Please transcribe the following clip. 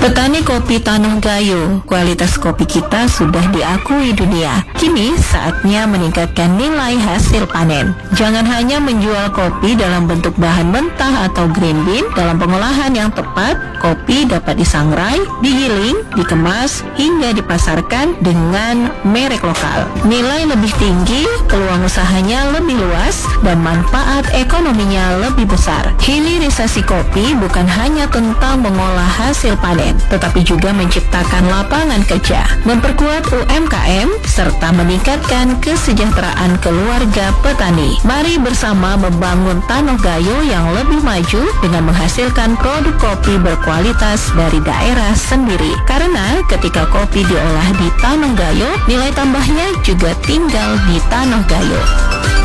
Petani kopi Tanah Gayo, kualitas kopi kita sudah diakui dunia. Kini saatnya meningkatkan nilai hasil panen. Jangan hanya menjual kopi dalam bentuk bahan mentah atau green bean. Dalam pengolahan yang tepat, kopi dapat disangrai, digiling, dikemas, hingga dipasarkan dengan merek lokal. Nilai lebih tinggi, peluang usahanya lebih luas, dan manfaat ekonominya lebih besar. Hilirisasi kopi bukan hanya tentang mengolah hasil panen, tetapi juga menciptakan lapangan kerja, memperkuat UMKM, serta meningkatkan kesejahteraan keluarga petani. Mari bersama membangun Tanah Gayo yang lebih maju dengan menghasilkan produk kopi berkualitas dari daerah sendiri. Karena ketika kopi diolah di Tanah Gayo, nilai tambahnya juga tinggal di Tanah Gayo.